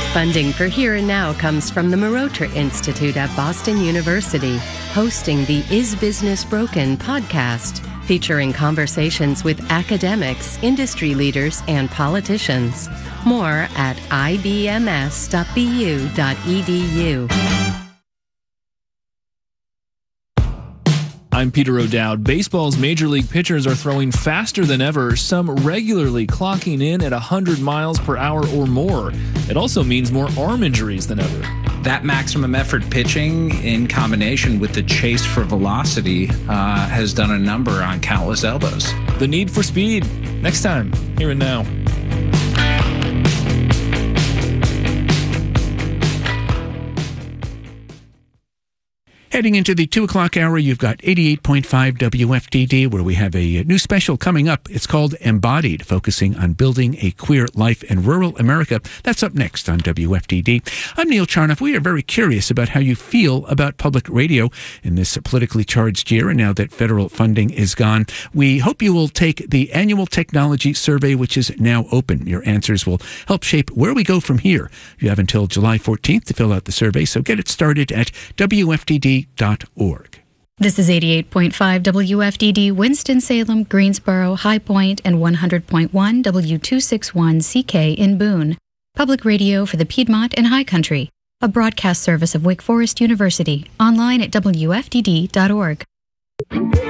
Funding for Here and Now comes from the Marotra Institute at Boston University, hosting the Is Business Broken podcast, featuring conversations with academics, industry leaders, and politicians. More at ibms.bu.edu. I'm Peter O'Dowd. Baseball's major league pitchers are throwing faster than ever, some regularly clocking in at 100 miles per hour or more. It also means more arm injuries than ever. That maximum effort pitching in combination with the chase for velocity has done a number on countless elbows. The need for speed. Next time, Here and Now. Heading into the 2 o'clock hour, you've got 88.5 WFDD, where we have a new special coming up. It's called Embodied, focusing on building a queer life in rural America. That's up next on WFDD. I'm Neil Charnoff. We are very curious about how you feel about public radio in this politically charged year, and now that federal funding is gone. We hope you will take the annual technology survey, which is now open. Your answers will help shape where we go from here. You have until July 14th to fill out the survey, so get it started at WFDD.org. This is 88.5 WFDD, Winston-Salem, Greensboro, High Point, and 100.1 W261CK in Boone. Public radio for the Piedmont and High Country. A broadcast service of Wake Forest University. Online at WFDD.org.